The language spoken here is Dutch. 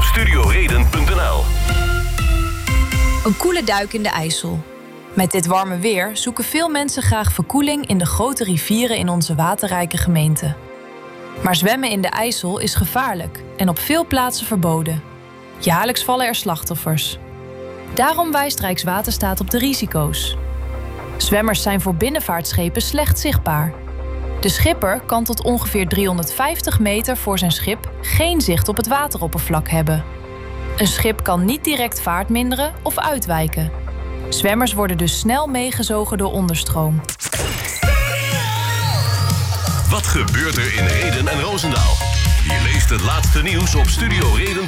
StudioReden.nl. Een koele duik in de IJssel. Met dit warme weer zoeken veel mensen graag verkoeling in de grote rivieren in onze waterrijke gemeente. Maar zwemmen in de IJssel is gevaarlijk en op veel plaatsen verboden. Jaarlijks vallen er slachtoffers. Daarom wijst Rijkswaterstaat op de risico's. Zwemmers zijn voor binnenvaartschepen slecht zichtbaar. De schipper kan tot ongeveer 350 meter voor zijn schip geen zicht op het wateroppervlak hebben. Een schip kan niet direct vaart minderen of uitwijken. Zwemmers worden dus snel meegezogen door onderstroom. Wat gebeurt er in Rheden en Roosendaal? Je leest het laatste nieuws op StudioReden.nl.